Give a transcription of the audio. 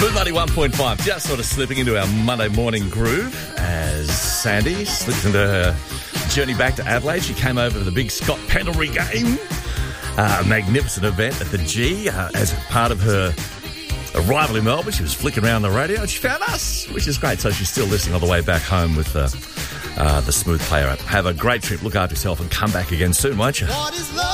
Smooth 91.5, just sort of slipping into our Monday morning groove as Sandy slips into her journey back to Adelaide. She came over for the big Scott Pendlebury game. Magnificent event at the G as part of her arrival in Melbourne. She was flicking around the radio and she found us, which is great. So she's still listening on the way back home with the Smooth Player app. Have a great trip, look after yourself and come back again soon, won't you?